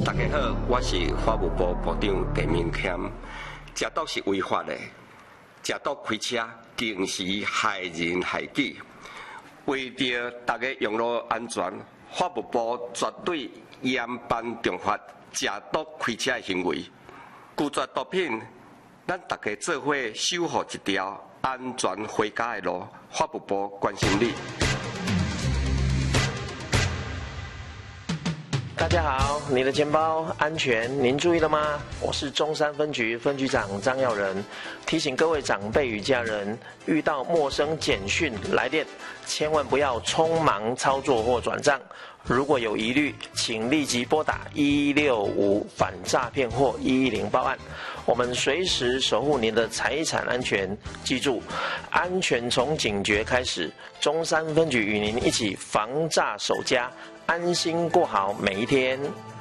大家好，我是法务部部长陈明谦。食毒是违法的，食毒开车定时害人害己。为着大家用路安全，法务部绝对严办重罚食毒开车的行为。拒绝毒品，咱大家做伙守护一条安全回家的路。法务部关心你。 大家好，你的钱包安全，您注意了吗？我是中山分局分局长张耀仁，提醒各位长辈与家人，遇到陌生简讯来电，千万不要匆忙操作或转账。如果有疑虑，请立即拨打1165反诈骗或110报案，我们随时守护您的财产安全。记住，安全从警觉开始。中山分局与您一起防诈守家，安心过好每一天。